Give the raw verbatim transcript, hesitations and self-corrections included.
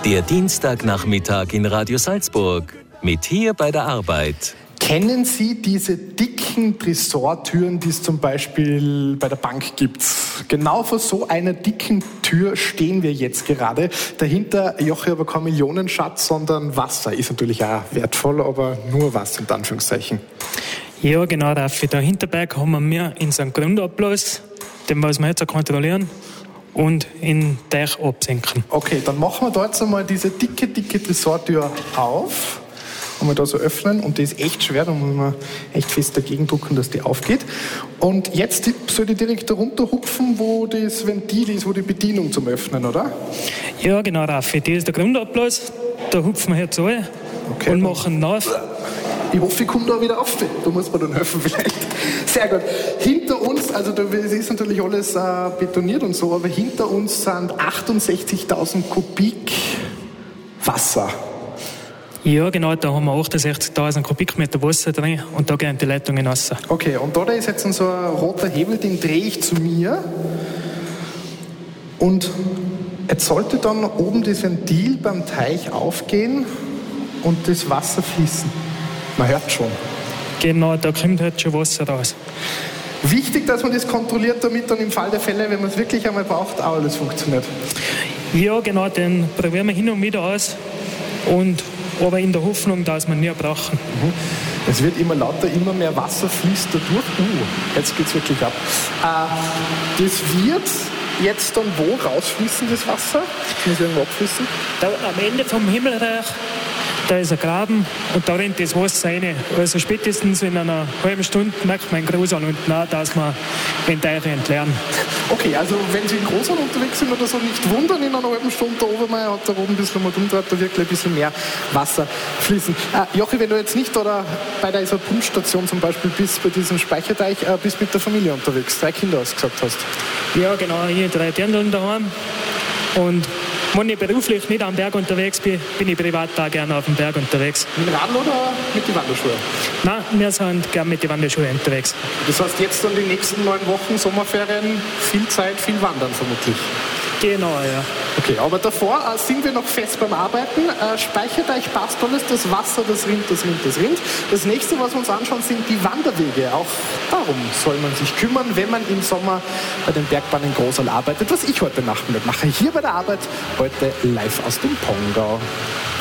Der Dienstagnachmittag in Radio Salzburg mit Hier bei der Arbeit. Kennen Sie diese dicken Tresortüren, die es zum Beispiel bei der Bank gibt? Genau vor so einer dicken Tür stehen wir jetzt gerade. Dahinter, Jochi, aber kein Millionenschatz, sondern Wasser. Ist natürlich auch wertvoll, aber nur Wasser in Anführungszeichen. Ja, genau, Raffi. Da hinterbei haben wir in so einem Grundablass, den müssen wir jetzt kontrollieren und in den Teich absenken. Okay, dann machen wir da jetzt einmal diese dicke, dicke Tresortür auf. Und wir da so öffnen und die ist echt schwer, da muss man echt fest dagegen drücken, dass die aufgeht. Und jetzt soll die direkt da runter hupfen, wo das Ventil ist, wo die Bedienung zum Öffnen, oder? Ja, genau, Raffi. Das ist der Grundablass. Da hupfen wir jetzt rein okay, und machen ihn auf. Ich hoffe, ich komme da wieder auf. Da muss man dann helfen vielleicht. Sehr gut. Hinter uns, also da ist natürlich alles äh, betoniert und so, aber hinter uns sind achtundsechzigtausend Kubik Wasser. Ja, genau, da haben wir achtundsechzigtausend Kubikmeter Wasser drin und da gehen die Leitungen raus. Okay, und da ist jetzt so ein roter Hebel, den drehe ich zu mir und jetzt sollte dann oben das Ventil beim Teich aufgehen und das Wasser fließen. Man hört schon. Genau, da kommt halt schon Wasser raus. Wichtig, dass man das kontrolliert, damit dann im Fall der Fälle, wenn man es wirklich einmal braucht, auch alles funktioniert. Ja, genau, den probieren wir hin und wieder aus. Und aber in der Hoffnung, dass wir nie brauchen. Mhm. Es wird immer lauter, immer mehr Wasser fließt da durch. Uh, jetzt geht es wirklich ab. Äh, das wird jetzt dann wo rausfließen, das Wasser? Das muss irgendwo abfließen? Da, am Ende vom Himmelreich, da ist ein Graben und da rennt das Wasser rein. Also spätestens in einer halben Stunde merkt man in Großal unten auch, dass wir den Teich entleeren. Okay, also wenn Sie in Großal unterwegs sind oder so, nicht wundern, in einer halben Stunde da oben mal, hat da oben ein bisschen mal umdreht, da wirklich ein bisschen mehr Wasser fließen. Äh, Jochi, wenn du jetzt nicht oder bei dieser Pumpstation zum Beispiel bist, bei diesem Speicherteich, äh, bist mit der Familie unterwegs, drei Kinder, hast du gesagt hast. Ja, genau, ich habe drei Dirndln daheim und wenn ich beruflich nicht am Berg unterwegs bin, bin ich privat da gerne auf dem Berg unterwegs. Mit dem Radl oder mit den Wanderschuhen? Nein, wir sind gerne mit den Wanderschuhen unterwegs. Das heißt, jetzt dann die nächsten neun Wochen Sommerferien, viel Zeit, viel Wandern vermutlich. Genau, ja. Okay, aber davor äh, sind wir noch fest beim Arbeiten. Äh, Speicherteich passt alles, das Wasser, das Rind, das Rind, das Rind. Das nächste, was wir uns anschauen, sind die Wanderwege. Auch darum soll man sich kümmern, wenn man im Sommer bei den Bergbahnen in Großal arbeitet, was ich heute Nachmittag mache. Hier bei der Arbeit, heute live aus dem Pongau.